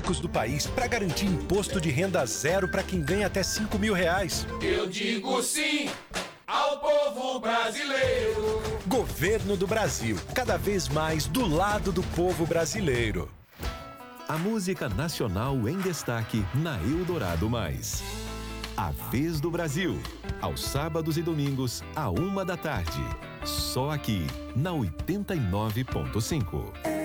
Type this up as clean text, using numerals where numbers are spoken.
ricos do país para garantir imposto de renda zero para quem ganha até R$ 5.000. Eu digo sim ao povo brasileiro. Governo do Brasil, cada vez mais do lado do povo brasileiro. A música nacional em destaque na Eldorado Mais. A Vez do Brasil, aos sábados e domingos, à 1 da tarde. Só aqui, na 89.5.